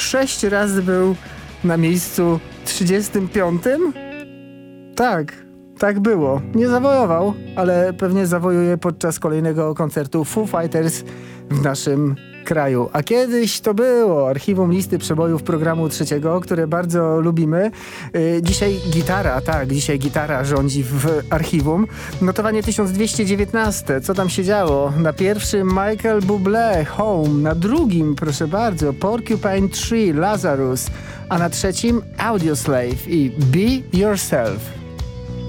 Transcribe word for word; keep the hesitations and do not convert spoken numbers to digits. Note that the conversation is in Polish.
sześć razy był na miejscu trzydziestym piątym? Tak, tak było. Nie zawojował, ale pewnie zawojuje podczas kolejnego koncertu Foo Fighters w naszym kraju. A kiedyś to było archiwum listy przebojów programu trzeciego, które bardzo lubimy. Yy, dzisiaj gitara, tak, dzisiaj gitara rządzi w archiwum. Notowanie tysiąc dwieście dziewiętnaście. Co tam się działo? Na pierwszym Michael Bublé, Home. Na drugim, proszę bardzo, Porcupine Tree, Lazarus. A na trzecim Audioslave i Be Yourself.